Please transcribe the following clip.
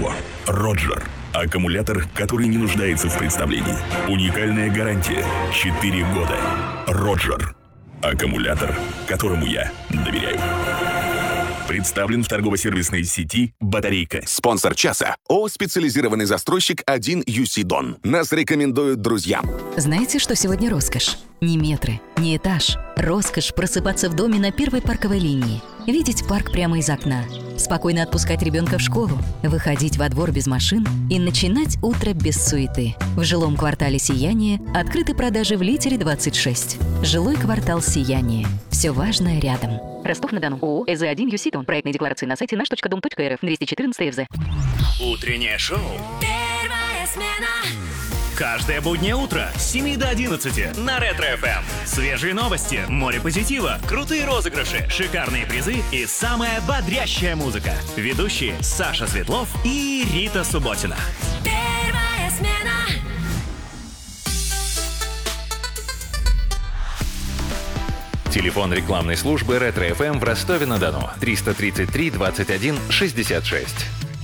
его. Роджер. Аккумулятор, который не нуждается в представлении. Уникальная гарантия. 4 года. Роджер. Аккумулятор, которому я доверяю. Представлен в торгово-сервисной сети «Батарейка». Спонсор часа – ООО «Специализированный застройщик 1UC Дон». Нас рекомендуют друзьям. Знаете, что сегодня роскошь? Не метры, не этаж. Роскошь просыпаться в доме на первой парковой линии. Видеть парк прямо из окна. Спокойно отпускать ребенка в школу. Выходить во двор без машин и начинать утро без суеты. В жилом квартале «Сияние» открыты продажи в Литере 26. Жилой квартал «Сияние». Все важное рядом. Ростов-на-Дону. ООО «СЗ1 ЮСИ-Дон». Проектные декларации на сайте наш.дом.рф. 214 ФЗ. Утреннее шоу. Первая смена. Каждое буднее утро с 7 до 11 на Ретро-ФМ. Свежие новости, море позитива, крутые розыгрыши, шикарные призы и самая бодрящая музыка. Ведущие Саша Светлов и Рита Субботина. Первая смена. Телефон рекламной службы Ретро-ФМ в Ростове-на-Дону 333 21 66.